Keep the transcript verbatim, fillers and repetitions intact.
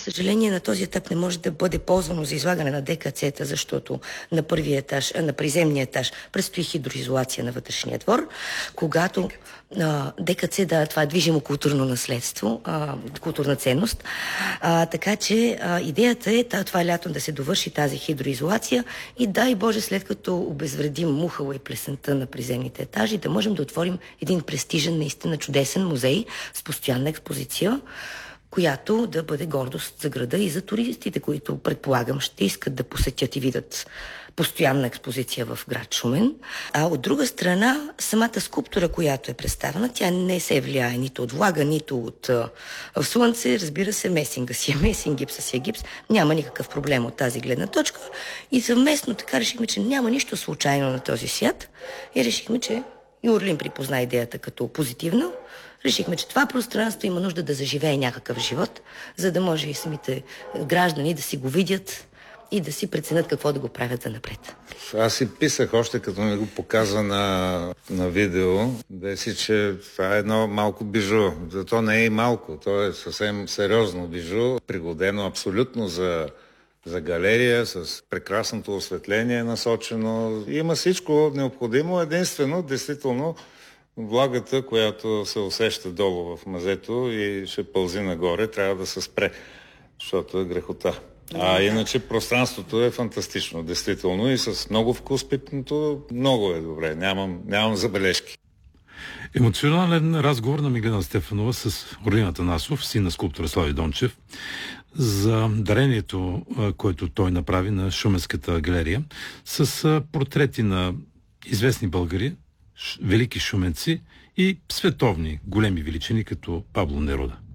съжаление, на този етап не може да бъде ползвано за излагане на ДКЦ-та, защото на първия етаж, на приземния етаж предстои хидроизолация на вътрешния двор. Когато а, ДКЦ, да, това е движимо културно наследство, а, културна ценност. А, така че а, идеята е това лято да се довърши тази хидроизолация и дай Боже, след като обезвредим мухала и плесента на приземните етажи, да можем да отворим един престижен, наистина чудесен музей с постоянна експозиция, която да бъде гордост за града и за туристите, които предполагам ще искат да посетят и видят постоянна експозиция в град Шумен. А от друга страна, самата скулптура, която е представена, тя не се влияе нито от влага, нито от а, слънце. Разбира се, месинга си е месинг, гипса си е гипс. Няма никакъв проблем от тази гледна точка. И съвместно така решихме, че няма нищо случайно на този свят. И решихме, че Юрлин припозна идеята като позитивна. Решихме, че това пространство има нужда да заживее някакъв живот, за да може и самите граждани да си го видят и да си преценят какво да го правят за напред. Аз си писах още като ми го показа на, на видео, да си, че това е едно малко бижу. Зато не е и малко, то е съвсем сериозно бижу, пригодено абсолютно за, за галерия, с прекрасното осветление насочено. Има всичко необходимо, единствено, действително, влагата, която се усеща долу в мазето и ще пълзи нагоре, трябва да се спре, защото е грехота. А иначе пространството е фантастично, действително, и с много вкус пипнато, много е добре, нямам, нямам забележки. Емоционален разговор на Миглена Стефанова с Орлин Атанасов, син на скулптора Слави Дончев, за дарението, което той направи на Шуменската галерия, с портрети на известни българи, велики шуменци и световни големи величини, като Пабло Неруда.